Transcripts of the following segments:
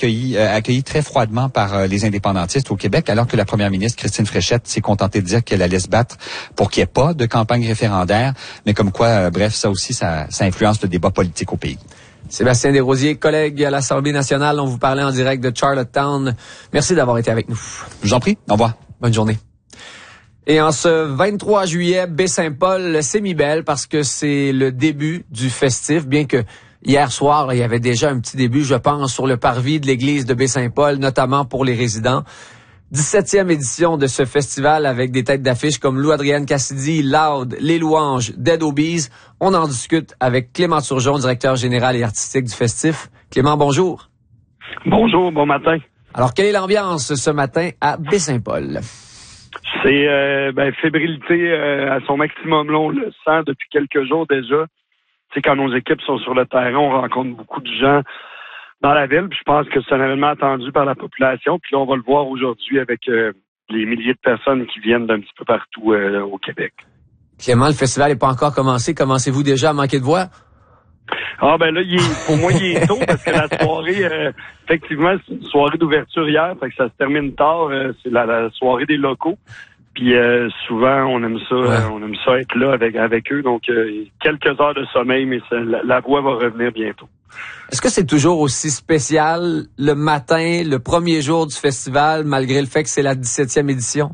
accueilli très froidement par les indépendantistes au Québec, alors que la première ministre Christine Fréchette s'est contentée de dire qu'elle allait se battre pour qu'il n'y ait pas de campagne référendaire. Mais comme quoi, bref, ça aussi, ça influence le débat politique au pays. Sébastien Desrosiers, collègue à l'Assemblée nationale, on vous parlait en direct de Charlottetown. Merci d'avoir été avec nous. Je vous en prie. Au revoir. Bonne journée. Et en ce 23 juillet, Baie-Saint-Paul s'est mis belle parce que c'est le début du festif, bien que hier soir, là, il y avait déjà un petit début, je pense, sur le parvis de l'église de Baie-Saint-Paul, notamment pour les résidents. 17e édition de ce festival avec des têtes d'affiche comme Lou-Adrienne Cassidy, Loud, Les Louanges, Dead Obies. On en discute avec Clément Turgeon, directeur général et artistique du festif. Clément, bonjour. Bonjour, bon matin. Alors, quelle est l'ambiance ce matin à Baie-Saint-Paul? C'est fébrilité à son maximum. Là, on le sent depuis quelques jours déjà. Tu sais, quand nos équipes sont sur le terrain, on rencontre beaucoup de gens dans la ville. Puis je pense que c'est un événement attendu par la population. Puis là, on va le voir aujourd'hui avec les milliers de personnes qui viennent d'un petit peu partout au Québec. Clément, le festival n'est pas encore commencé. Commencez-vous déjà à manquer de voix? Ah ben là, pour moi, il est tôt parce que la soirée, effectivement, c'est une soirée d'ouverture hier, fait que ça se termine tard. C'est la soirée des locaux. Puis souvent, on aime ça être là avec eux. Donc, quelques heures de sommeil, mais la voix va revenir bientôt. Est-ce que c'est toujours aussi spécial le matin, le premier jour du festival, malgré le fait que c'est la 17e édition?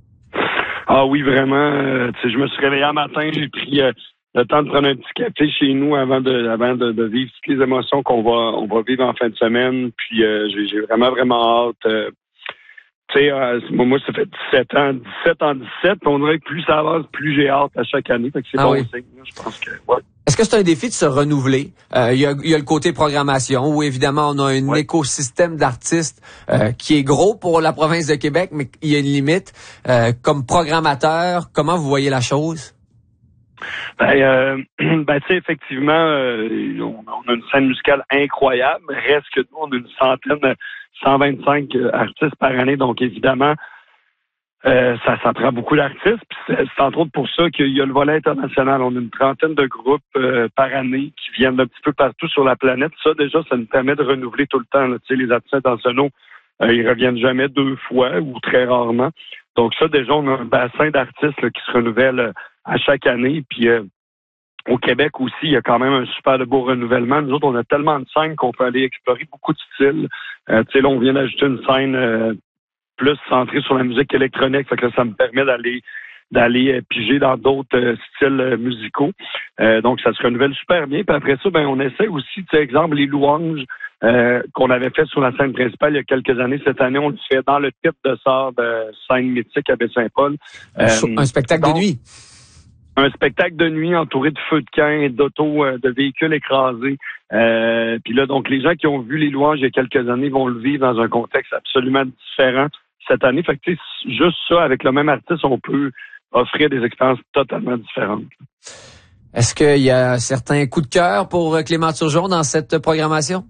Ah oui, vraiment. Je me suis réveillé un matin, j'ai pris le temps de prendre un petit café chez nous avant de vivre toutes les émotions qu'on va vivre en fin de semaine. Puis j'ai vraiment hâte. Moi, ça fait 17 ans, 17. On dirait que plus ça avance, plus j'ai hâte à chaque année. Fait que c'est oui. signe. Je pense que, ouais. Est-ce que c'est un défi de se renouveler? Il y a le côté programmation où, évidemment, on a un écosystème d'artistes qui est gros pour la province de Québec, mais il y a une limite. Comme programmateur, comment vous voyez la chose? Effectivement, on a une scène musicale incroyable. Reste que nous, on a une centaine, 125 artistes par année. Donc, évidemment, ça prend beaucoup d'artistes. Puis c'est entre autres pour ça qu'il y a le volet international. On a une trentaine de groupes par année qui viennent d'un petit peu partout sur la planète. Ça, déjà, ça nous permet de renouveler tout le temps. Là. Les artistes internationaux, ils reviennent jamais 2 fois ou très rarement. Donc ça, déjà, on a un bassin d'artistes là, qui se renouvellent à chaque année. Puis au Québec aussi, il y a quand même un super de beau renouvellement. Nous autres, on a tellement de scènes qu'on peut aller explorer beaucoup de styles. Là, on vient d'ajouter une scène plus centrée sur la musique électronique. Fait que là, ça me permet d'aller piger dans d'autres styles musicaux. Donc, ça se renouvelle super bien. Puis après ça, on essaie aussi, exemple, les louanges qu'on avait fait sur la scène principale il y a quelques années. Cette année, on le fait dans le pit de sort de scène mythique à Baie-Saint-Paul. Un spectacle de nuit. Un spectacle de nuit entouré de feux de camp, d'autos, de véhicules écrasés. Puis là, donc, les gens qui ont vu les louanges il y a quelques années vont le vivre dans un contexte absolument différent cette année. Fait que, juste ça, avec le même artiste, on peut offrir des expériences totalement différentes. Est-ce qu'il y a certains coups de cœur pour Clément Turgeon dans cette programmation?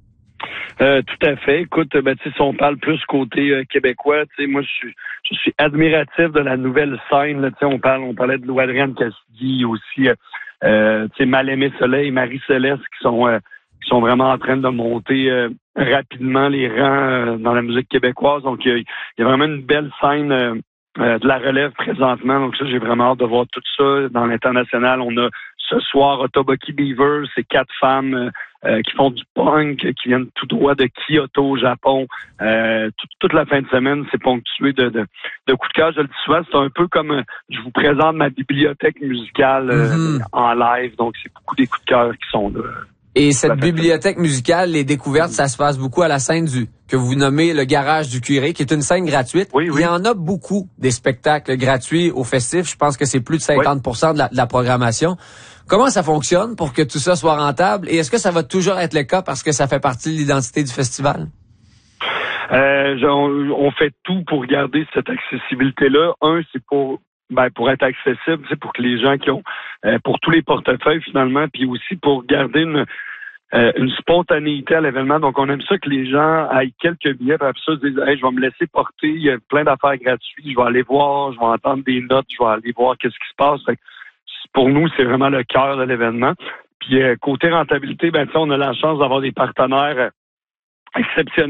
Tout à fait. Écoute, si on parle plus côté québécois, moi, je suis admiratif de la nouvelle scène. Là, on parlait de Lou-Adrienne Cassidy aussi, Mal-Aimé Soleil, Marie-Céleste, qui sont vraiment en train de monter rapidement les rangs dans la musique québécoise. Donc, il y a vraiment une belle scène de la relève présentement. Donc, ça, j'ai vraiment hâte de voir tout ça. Dans l'international, on a ce soir Otoboki Beaver, c'est 4 femmes qui font du punk, qui viennent tout droit de Kyoto au Japon. Toute la fin de semaine, c'est ponctué de coups de cœur. Je le dis souvent, c'est un peu comme je vous présente ma bibliothèque musicale en live. Donc, c'est beaucoup des coups de cœur qui sont là. Et cette bibliothèque musicale, les découvertes, ça se passe beaucoup à la scène que vous nommez le Garage du Curé, qui est une scène gratuite. Oui. Il y en a beaucoup des spectacles gratuits au festif. Je pense que c'est plus de 50% de la programmation. Comment ça fonctionne pour que tout ça soit rentable? Et est-ce que ça va toujours être le cas parce que ça fait partie de l'identité du festival? On fait tout pour garder cette accessibilité-là. C'est pour être accessible, c'est pour que les gens qui ont, pour tous les portefeuilles finalement, puis aussi pour garder une spontanéité à l'événement. Donc, on aime ça que les gens aillent quelques billets, puis après ça, se disent, je vais me laisser porter, il y a plein d'affaires gratuites, je vais aller voir, je vais entendre des notes, je vais aller voir qu'est-ce qui se passe. Fait que pour nous, c'est vraiment le cœur de l'événement. Puis, côté rentabilité, on a la chance d'avoir des partenaires exceptionnels.